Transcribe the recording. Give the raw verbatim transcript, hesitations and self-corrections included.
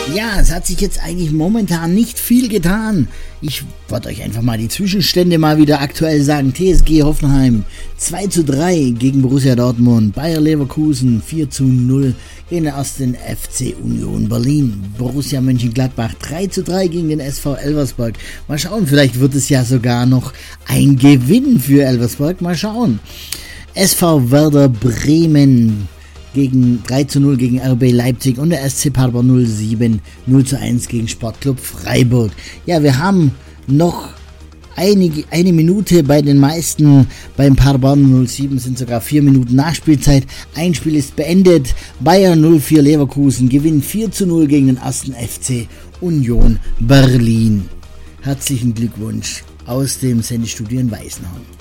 Ja, es hat sich jetzt eigentlich momentan nicht viel getan. Ich wollte euch einfach mal die Zwischenstände mal wieder aktuell sagen. T S G Hoffenheim zwei zu drei gegen Borussia Dortmund. Bayer Leverkusen vier zu null gegen den ersten F C Union Berlin. Borussia Mönchengladbach drei zu drei gegen den S V Elversberg. Mal schauen, vielleicht wird es ja sogar noch ein Gewinn für Elversberg. Mal schauen. S V Werder Bremen gegen drei zu null gegen R B Leipzig und der S C Paderborn null sieben null zu eins gegen Sportclub Freiburg. Ja, wir haben noch einige, eine Minute bei den meisten. Beim Paderborn null sieben sind sogar vier Minuten Nachspielzeit. Ein Spiel ist beendet. Bayern null vier Leverkusen gewinnt vier zu null gegen den ersten F C Union Berlin. Herzlichen Glückwunsch aus dem Sendestudio in Weißenhorn.